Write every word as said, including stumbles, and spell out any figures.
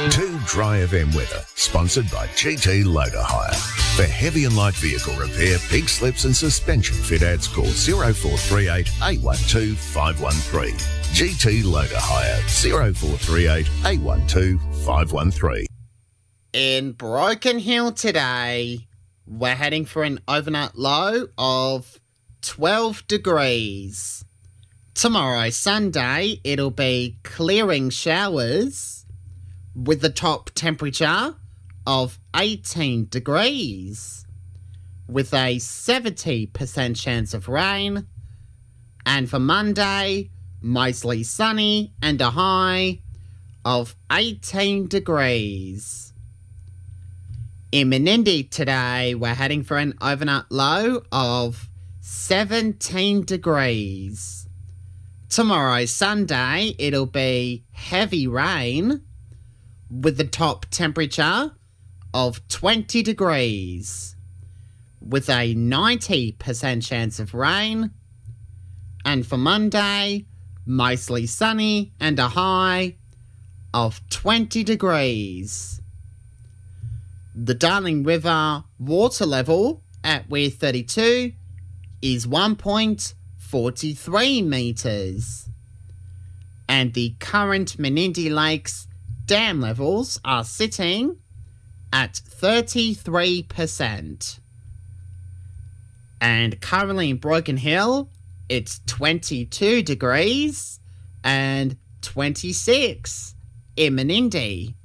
Too Dry F M weather, sponsored by G T Loader Hire. For heavy and light vehicle repair, pink slips and suspension fit outs, call zero four three eight, eight one two, five one three. G T Loader Hire, zero four three eight, eight one two, five one three. In Broken Hill today, we're heading for an overnight low of twelve degrees. Tomorrow, Sunday, it'll be clearing showers with the top temperature of eighteen degrees with a seventy percent chance of rain. And for Monday, mostly sunny and a high of eighteen degrees. In Menindee today, we're heading for an overnight low of seventeen degrees. Tomorrow, Sunday, it'll be heavy rain with the top temperature of twenty degrees with a ninety percent chance of rain. And for Monday, mostly sunny and a high of twenty degrees. The Darling River water level at Weir thirty-two is one point four three metres. And the current Menindee Lakes dam levels are sitting at thirty-three percent. And currently in Broken Hill, it's twenty-two degrees and twenty-six in Menindee.